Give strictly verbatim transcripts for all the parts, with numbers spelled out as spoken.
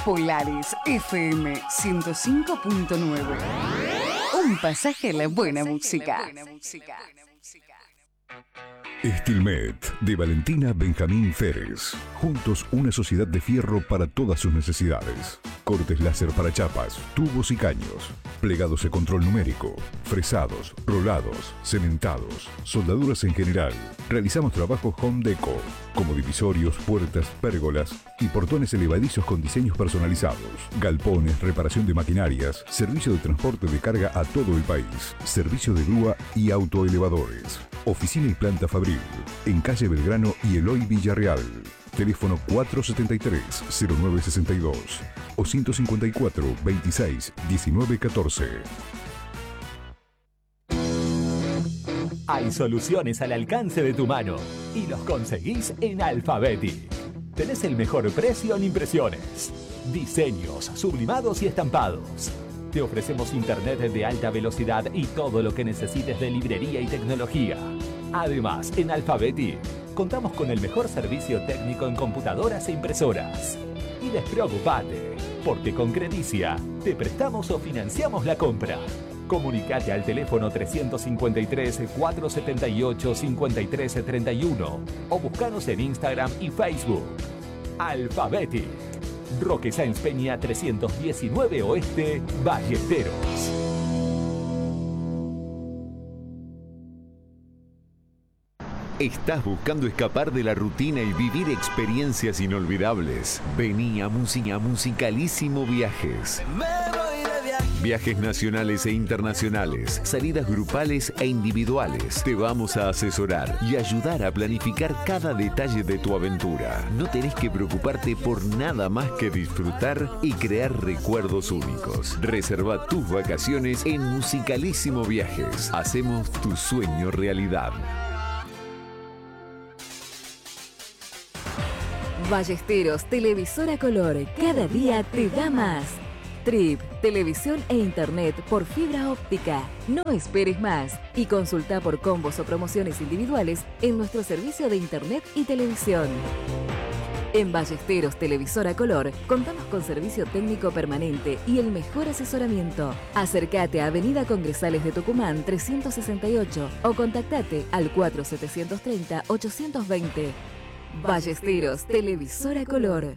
Polaris F M ciento cinco punto nueve. Un pasaje a la buena música. Estilmet, de Valentina Benjamín Férez. Juntos, una sociedad de fierro para todas sus necesidades. Cortes láser para chapas, tubos y caños. Plegados de control numérico. Fresados, rolados, cementados. Soldaduras en general. Realizamos trabajo home deco, como divisorios, puertas, pérgolas y portones elevadizos con diseños personalizados. Galpones, reparación de maquinarias. Servicio de transporte de carga a todo el país. Servicio de grúa y autoelevadores. Oficina y planta Fabril, en calle Belgrano y Eloy Villarreal. Teléfono cuatro setenta y tres, cero nueve sesenta y dos o ciento cincuenta y cuatro, veintiséis, diecinueve, catorce. Hay soluciones al alcance de tu mano y los conseguís en Alphabetic. Tenés el mejor precio en impresiones, diseños, sublimados y estampados. Te ofrecemos internet de alta velocidad y todo lo que necesites de librería y tecnología. Además, en Alphabetic contamos con el mejor servicio técnico en computadoras e impresoras. Y despreocupate, porque con Credicia te prestamos o financiamos la compra. Comunicate al teléfono trescientos cincuenta y tres, cuatrocientos setenta y ocho, cincuenta y tres, treinta y uno o buscanos en Instagram y Facebook. Alphabetic. Roque Sáenz Peña trescientos diecinueve Oeste, Ballesteros. ¿Estás buscando escapar de la rutina y vivir experiencias inolvidables? Vení a Música Musicalísimo Viajes. Viajes nacionales e internacionales, salidas grupales e individuales. Te vamos a asesorar y ayudar a planificar cada detalle de tu aventura. No tenés que preocuparte por nada más que disfrutar y crear recuerdos únicos. Reserva tus vacaciones en Musicalísimo Viajes. Hacemos tu sueño realidad. Ballesteros, televisora color, cada día te da más. Trip, televisión e internet por fibra óptica. No esperes más y consulta por combos o promociones individuales en nuestro servicio de internet y televisión. En Ballesteros Televisora Color contamos con servicio técnico permanente y el mejor asesoramiento. Acércate a Avenida Congresales de Tucumán trescientos sesenta y ocho o contactate al cuatro setecientos treinta, ochocientos veinte. Ballesteros Televisora Color.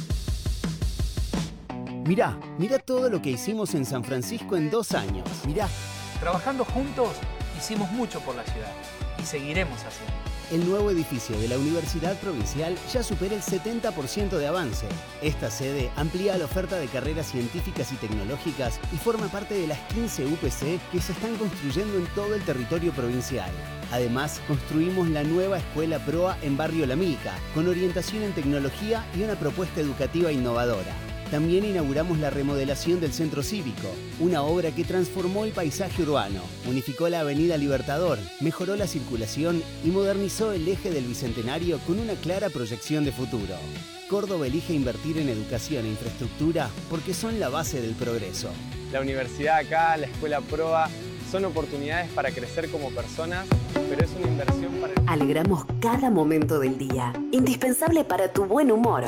Mirá, mirá todo lo que hicimos en San Francisco en dos años. Mirá. Trabajando juntos, hicimos mucho por la ciudad y seguiremos haciendo. El nuevo edificio de la Universidad Provincial ya supera el setenta por ciento de avance. Esta sede amplía la oferta de carreras científicas y tecnológicas y forma parte de las quince U P C que se están construyendo en todo el territorio provincial. Además, construimos la nueva Escuela Proa en Barrio La Milca, con orientación en tecnología y una propuesta educativa innovadora. También inauguramos la remodelación del Centro Cívico, una obra que transformó el paisaje urbano, unificó la Avenida Libertador, mejoró la circulación y modernizó el eje del Bicentenario con una clara proyección de futuro. Córdoba elige invertir en educación e infraestructura porque son la base del progreso. La universidad acá, la Escuela Proa, son oportunidades para crecer como personas, pero es una inversión para el... Alegramos cada momento del día, indispensable para tu buen humor.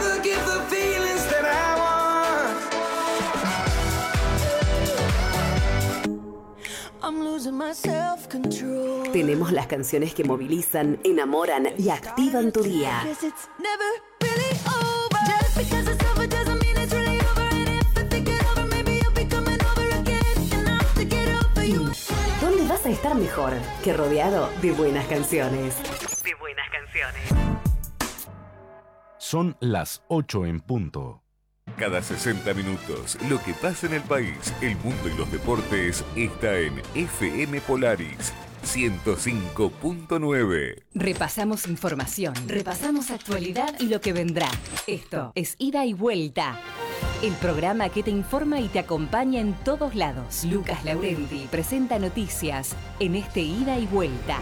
Tenemos las canciones que movilizan, enamoran y activan tu día. ¿Dónde vas a estar mejor que rodeado de buenas canciones? De buenas canciones. Son las ocho en punto. Cada sesenta minutos, lo que pasa en el país, el mundo y los deportes está en F M Polaris ciento cinco punto nueve. Repasamos información, repasamos actualidad y lo que vendrá. Esto es Ida y Vuelta. El programa que te informa y te acompaña en todos lados. Lucas Laurenti presenta noticias en este Ida y Vuelta.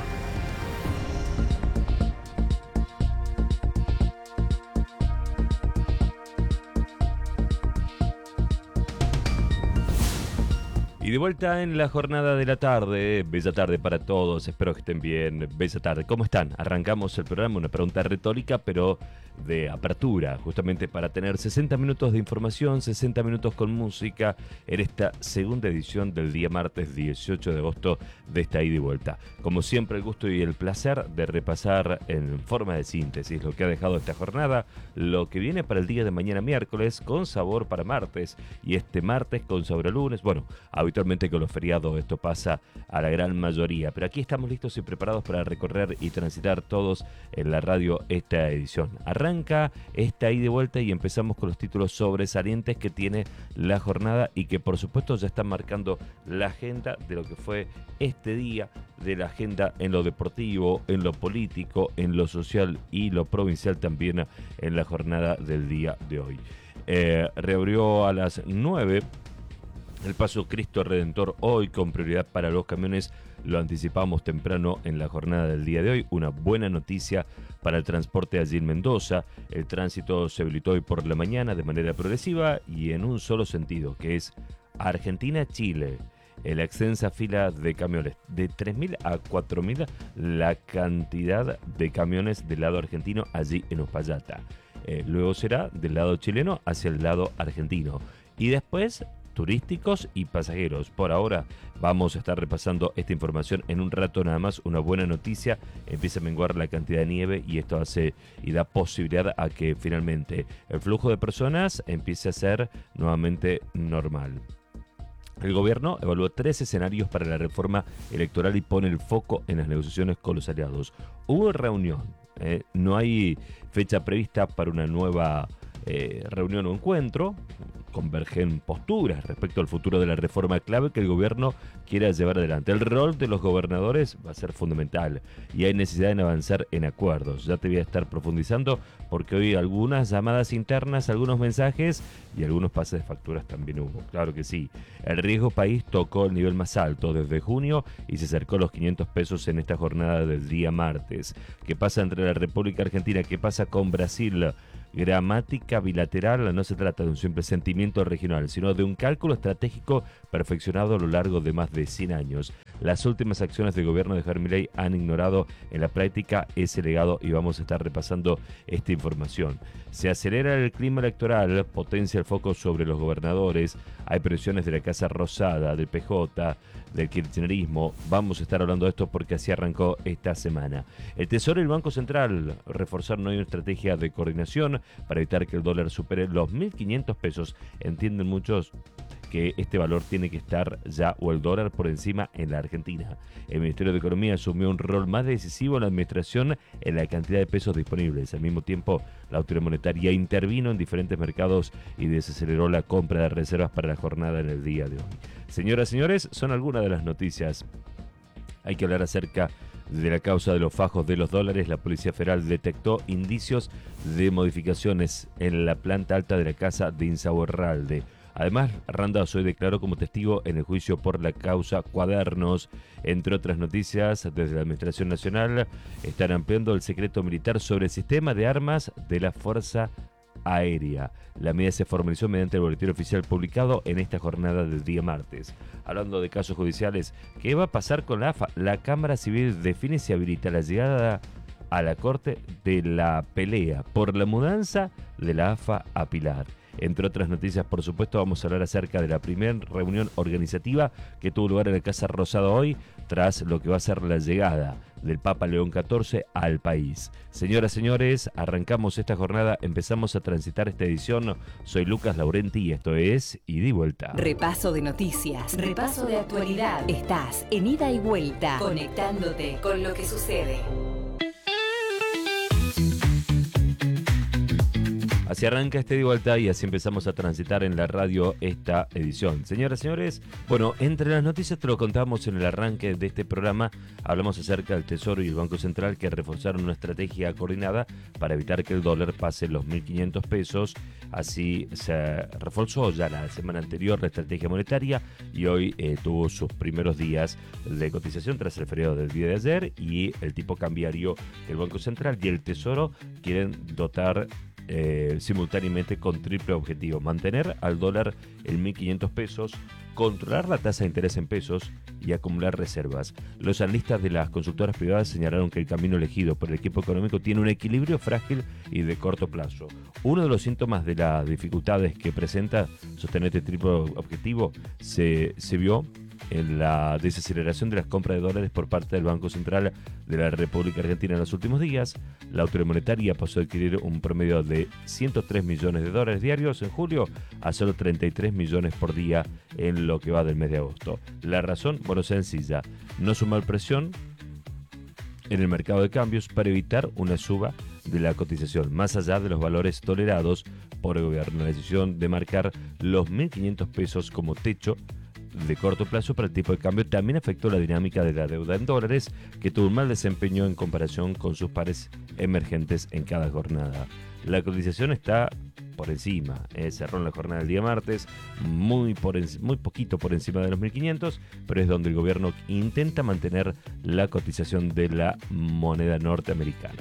Y de vuelta en la jornada de la tarde, bella tarde para todos, espero que estén bien, bella tarde. ¿Cómo están? Arrancamos el programa, una pregunta retórica, pero de apertura, justamente para tener sesenta minutos de información, sesenta minutos con música, en esta segunda edición del día martes dieciocho de agosto de esta ida y vuelta. Como siempre, el gusto y el placer de repasar en forma de síntesis lo que ha dejado esta jornada, lo que viene para el día de mañana miércoles, con sabor para martes, y este martes con sabor a lunes. Bueno, habitualmente con los feriados esto pasa a la gran mayoría, pero aquí estamos listos y preparados para recorrer y transitar todos en la radio esta edición. Arranca esta ida y vuelta y empezamos con los títulos sobresalientes que tiene la jornada y que por supuesto ya están marcando la agenda de lo que fue este día, de la agenda en lo deportivo, en lo político, en lo social y lo provincial también en la jornada del día de hoy. Eh, reabrió a las nueve el paso Cristo Redentor hoy con prioridad para los camiones. Lo anticipamos temprano en la jornada del día de hoy. Una buena noticia para el transporte allí en Mendoza. El tránsito se habilitó hoy por la mañana de manera progresiva y en un solo sentido, que es Argentina-Chile. En la extensa fila de camiones, de tres mil a cuatro mil la cantidad de camiones del lado argentino allí en Uspallata. Eh, luego será del lado chileno hacia el lado argentino. Y después turísticos y pasajeros. Por ahora vamos a estar repasando esta información en un rato nada más. Una buena noticia, empieza a menguar la cantidad de nieve y esto hace y da posibilidad a que finalmente el flujo de personas empiece a ser nuevamente normal. El gobierno evaluó tres escenarios para la reforma electoral y pone el foco en las negociaciones con los aliados. Hubo reunión, eh, no hay fecha prevista para una nueva eh, reunión o encuentro. Convergen posturas respecto al futuro de la reforma clave que el gobierno quiera llevar adelante. El rol de los gobernadores va a ser fundamental y hay necesidad de avanzar en acuerdos. Ya te voy a estar profundizando porque hoy algunas llamadas internas, algunos mensajes y algunos pases de facturas también hubo. Claro que sí. El riesgo país tocó el nivel más alto desde junio y se acercó a los quinientos pesos en esta jornada del día martes. ¿Qué pasa entre la República Argentina? ¿Qué pasa con Brasil? Gramática bilateral no se trata de un simple sentimiento regional, sino de un cálculo estratégico perfeccionado a lo largo de más de cien años. Las últimas acciones del gobierno de Javier Milei han ignorado en la práctica ese legado y vamos a estar repasando esta información. Se acelera el clima electoral, potencia el foco sobre los gobernadores, hay presiones de la Casa Rosada, del P J, del kirchnerismo. Vamos a estar hablando de esto porque así arrancó esta semana. El Tesoro y el Banco Central reforzaron hoy una estrategia de coordinación para evitar que el dólar supere los mil quinientos pesos. Entienden muchos que este valor tiene que estar ya o el dólar por encima en la Argentina. El Ministerio de Economía asumió un rol más decisivo en la administración en la cantidad de pesos disponibles. Al mismo tiempo, la autoridad monetaria intervino en diferentes mercados y desaceleró la compra de reservas para la jornada en el día de hoy. Señoras y señores, son algunas de las noticias. Hay que hablar acerca de la causa de los fajos de los dólares. La Policía Federal detectó indicios de modificaciones en la planta alta de la casa de Insaurralde. Además, Randazzo hoy declaró como testigo en el juicio por la causa Cuadernos. Entre otras noticias, desde la Administración Nacional están ampliando el secreto militar sobre el sistema de armas de la Fuerza Aérea. La medida se formalizó mediante el boletín oficial publicado en esta jornada del día martes. Hablando de casos judiciales, ¿qué va a pasar con la A F A? La Cámara Civil define si habilita la llegada a la Corte de la pelea por la mudanza de la A F A a Pilar. Entre otras noticias, por supuesto, vamos a hablar acerca de la primera reunión organizativa que tuvo lugar en la Casa Rosada hoy, tras lo que va a ser la llegada del Papa León catorce al país. Señoras y señores, arrancamos esta jornada, empezamos a transitar esta edición. Soy Lucas Laurenti y esto es Ida y Vuelta. Repaso de noticias, repaso de actualidad. Estás en Ida y Vuelta, conectándote con lo que sucede. Así arranca este de vuelta y así empezamos a transitar en la radio esta edición. Señoras y señores, bueno, entre las noticias te lo contamos en el arranque de este programa. Hablamos acerca del Tesoro y el Banco Central que reforzaron una estrategia coordinada para evitar que el dólar pase los mil quinientos pesos. Así se reforzó ya la semana anterior la estrategia monetaria y hoy eh, tuvo sus primeros días de cotización tras el feriado del día de ayer, y el tipo cambiario del Banco Central y el Tesoro quieren dotar Eh, simultáneamente con triple objetivo: mantener al dólar en mil quinientos pesos controlar la tasa de interés en pesos y acumular reservas. Los analistas de las consultoras privadas señalaron que el camino elegido por el equipo económico tiene un equilibrio frágil y de corto plazo. Uno de los síntomas de las dificultades que presenta sostener este triple objetivo se, se vio en la desaceleración de las compras de dólares por parte del Banco Central de la República Argentina en los últimos días. La autoridad monetaria pasó a adquirir un promedio de ciento tres millones de dólares diarios en julio a solo treinta y tres millones por día en lo que va del mes de agosto. La razón, bueno, sencilla, no sumar presión en el mercado de cambios para evitar una suba de la cotización, más allá de los valores tolerados por el gobierno. La decisión de marcar los mil quinientos pesos como techo de corto plazo para el tipo de cambio también afectó la dinámica de la deuda en dólares, que tuvo un mal desempeño en comparación con sus pares emergentes en cada jornada. La cotización está por encima, eh, cerró en la jornada del día martes, muy, por en, muy poquito por encima de los mil quinientos, pero es donde el gobierno intenta mantener la cotización de la moneda norteamericana.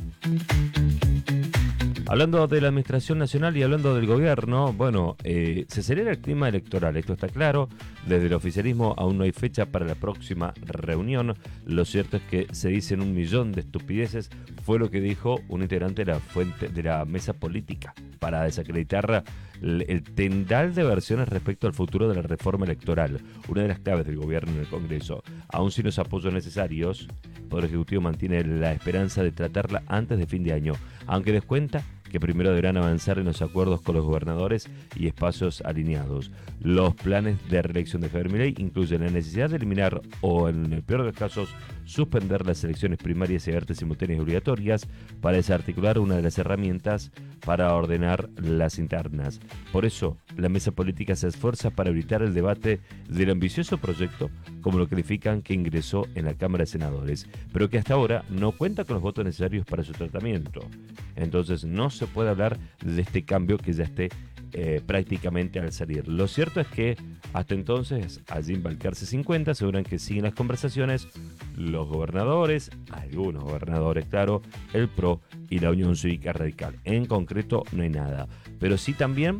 Hablando de la Administración Nacional y hablando del gobierno, bueno, eh, se acelera el clima electoral, esto está claro. Desde el oficialismo aún no hay fecha para la próxima reunión. Lo cierto es que se dicen un millón de estupideces, fue lo que dijo un integrante de la, fuente, de la mesa política para desacreditar el, el tendal de versiones respecto al futuro de la reforma electoral, una de las claves del gobierno en el Congreso. Aún sin los apoyos necesarios, el Poder Ejecutivo mantiene la esperanza de tratarla antes de fin de año, aunque descuenta que primero deberán avanzar en los acuerdos con los gobernadores y espacios alineados. Los planes de reelección de Javier Milei incluyen la necesidad de eliminar o, en el peor de los casos, suspender las elecciones primarias y abiertas simultáneas y obligatorias para desarticular una de las herramientas para ordenar las internas. Por eso, la mesa política se esfuerza para evitar el debate del ambicioso proyecto, como lo califican, que ingresó en la Cámara de Senadores, pero que hasta ahora no cuenta con los votos necesarios para su tratamiento. Entonces no se puede hablar de este cambio que ya esté eh, prácticamente al salir. Lo cierto es que hasta entonces, allí en Balcarce cincuenta, aseguran que siguen las conversaciones los gobernadores, algunos gobernadores, claro, el P R O y la Unión Cívica Radical. En concreto no hay nada, pero sí también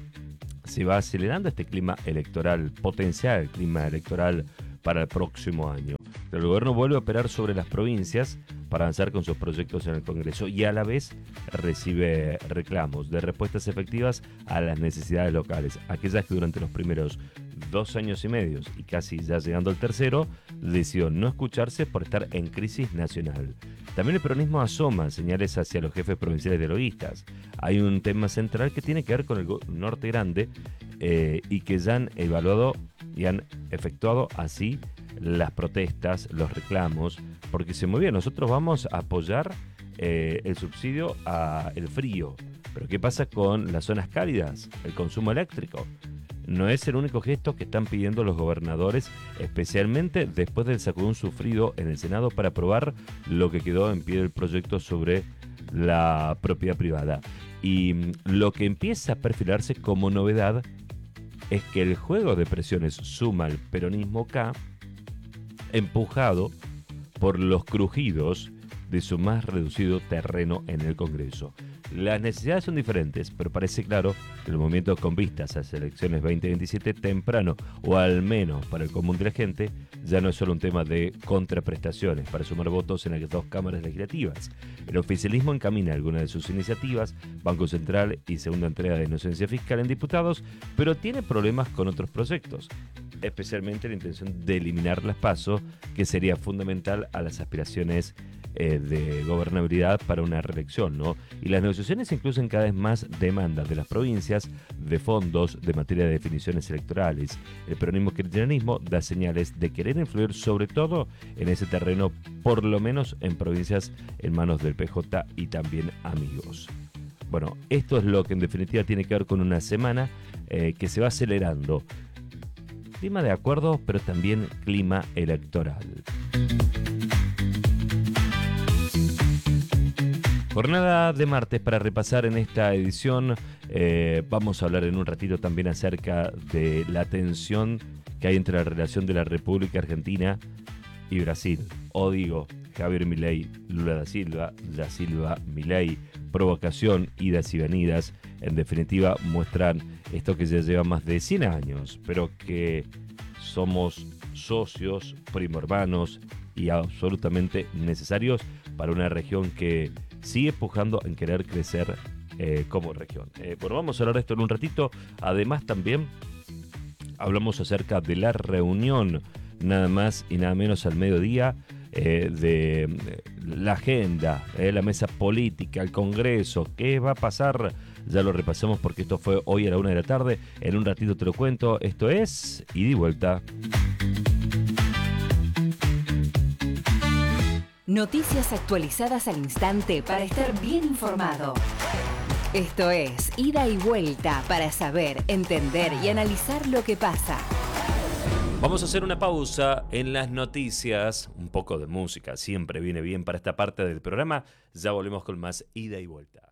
se va acelerando este clima electoral, potencial clima electoral para el próximo año. El gobierno vuelve a operar sobre las provincias para avanzar con sus proyectos en el Congreso y a la vez recibe reclamos de respuestas efectivas a las necesidades locales, aquellas que durante los primeros dos años y medio y casi ya llegando al tercero decidió no escucharse por estar en crisis nacional. También el peronismo asoma señales hacia los jefes provinciales de lobistas. Hay un tema central que tiene que ver con el norte grande eh, y que ya han evaluado y han efectuado así las protestas, los reclamos, porque se muy bien, nosotros vamos a apoyar eh, el subsidio al frío, pero ¿qué pasa con las zonas cálidas? El consumo eléctrico. No es el único gesto que están pidiendo los gobernadores, especialmente después del sacudón sufrido en el Senado para aprobar lo que quedó en pie del proyecto sobre la propiedad privada. Y lo que empieza a perfilarse como novedad es que el juego de presiones suma al peronismo K, empujado por los crujidos de su más reducido terreno en el Congreso. Las necesidades son diferentes, pero parece claro que el movimiento con vistas a las elecciones veinte veintisiete temprano, o al menos para el común de la gente, ya no es solo un tema de contraprestaciones para sumar votos en las dos cámaras legislativas. El oficialismo encamina algunas de sus iniciativas, Banco Central y segunda entrega de inocencia fiscal en diputados, pero tiene problemas con otros proyectos, especialmente la intención de eliminar las PASO, que sería fundamental a las aspiraciones eh, de gobernabilidad para una reelección, ¿no? Y las negociaciones incluyen cada vez más demandas de las provincias, de fondos, de materia de definiciones electorales. El peronismo kirchnerismo da señales de querer influir sobre todo en ese terreno, por lo menos en provincias en manos del P J y también amigos. Bueno, esto es lo que en definitiva tiene que ver con una semana eh, que se va acelerando. Clima de acuerdo, pero también clima electoral. Jornada de martes para repasar en esta edición. Eh, vamos a hablar en un ratito también acerca de la tensión que hay entre la relación de la República Argentina y Brasil. O digo, Javier Milei, Lula da Silva, da Silva, Milei, provocación, idas y venidas. En definitiva, muestran esto que ya lleva más de cien años, pero que somos socios, primo hermanos y absolutamente necesarios para una región que sigue pujando en querer crecer eh, como región. Eh, bueno, vamos a hablar de esto en un ratito. Además también hablamos acerca de la reunión, nada más y nada menos al mediodía, eh, de eh, la agenda, eh, la mesa política, el Congreso. ¿Qué va a pasar? Ya lo repasamos porque esto fue hoy a la una de la tarde. En un ratito te lo cuento. Esto es Ida y Vuelta. Noticias actualizadas al instante para estar bien informado. Esto es Ida y Vuelta para saber, entender y analizar lo que pasa. Vamos a hacer una pausa en las noticias. Un poco de música siempre viene bien para esta parte del programa. Ya volvemos con más Ida y Vuelta.